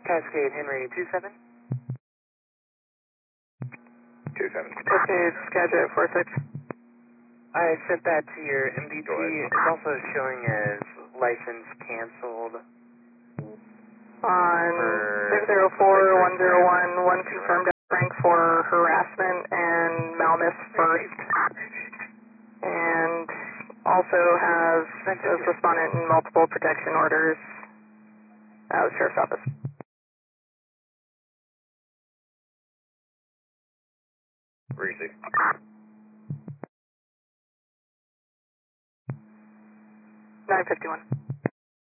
Cascade Henry 27. 27. Cascade Skagit 46. I sent that to your MDT. It's also showing as license canceled. On 604-101, one confirmed rank for harassment and malice first. And also has a respondent in multiple protection orders out of the Sheriff's Office. Receive. 951.